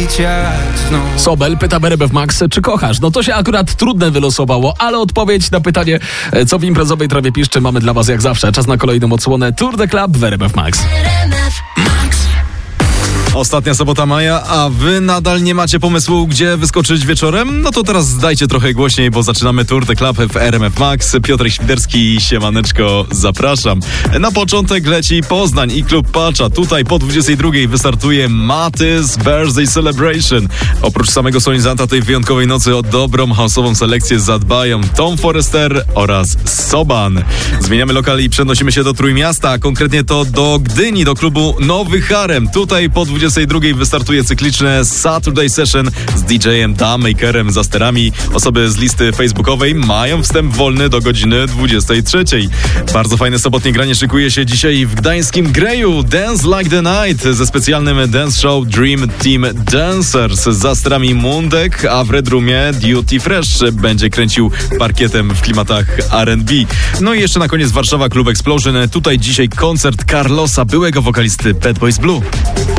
Sobel pyta w RMF Max, czy kochasz? No to się akurat trudne wylosowało, ale odpowiedź na pytanie, co w imprezowej trawie piszczy, mamy dla was jak zawsze. Czas na kolejną odsłonę Tour de Club w RMF Max. Ostatnia sobota maja, a wy nadal nie macie pomysłu, gdzie wyskoczyć wieczorem? No to teraz dajcie trochę głośniej, bo zaczynamy Tour de Club w RMF Max. Piotr Świderski, siemaneczko, zapraszam. Na początek leci Poznań i Klub Pacza. Tutaj po 22 wystartuje Matys Birthday Celebration. Oprócz samego solenizanta tej wyjątkowej nocy o dobrą house'ową selekcję zadbają Tom Forrester oraz Soban. Zmieniamy lokal i przenosimy się do Trójmiasta, a konkretnie to do Gdyni, do klubu Nowy Harem. Tutaj po 22 wystartuje cykliczne Saturday Session z DJ-em Damakerem za sterami. Osoby z listy facebookowej mają wstęp wolny do godziny 23. Bardzo fajne sobotnie granie szykuje się dzisiaj w gdańskim Greju. Dance Like the Night ze specjalnym dance show Dream Team Dancers za sterami Mundek, a w Red Roomie Duty Fresh będzie kręcił parkietem w klimatach R&B. No i jeszcze na koniec Warszawa Club Explosion. Tutaj dzisiaj koncert Carlosa, byłego wokalisty Bad Boys Blue.